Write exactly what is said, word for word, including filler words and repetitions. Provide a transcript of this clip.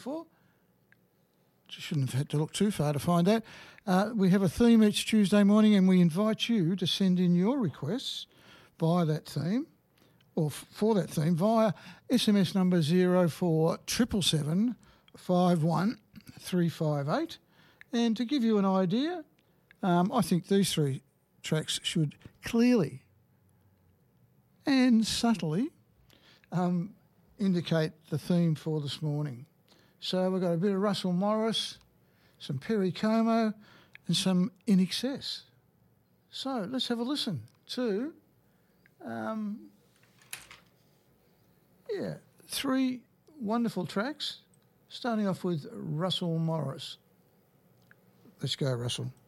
for. Shouldn't have had to look too far to find that. Uh, we have a theme each Tuesday morning, and we invite you to send in your requests via that theme, or f- for that theme, via S M S number zero four seven seven seven five one three five eight. And to give you an idea, um, I think these three tracks should clearly and subtly um, indicate the theme for this morning. So we've got a bit of Russell Morris, some Perry Como, and some In Excess. So let's have a listen to, um, yeah, three wonderful tracks, starting off with Russell Morris. Let's go, Russell.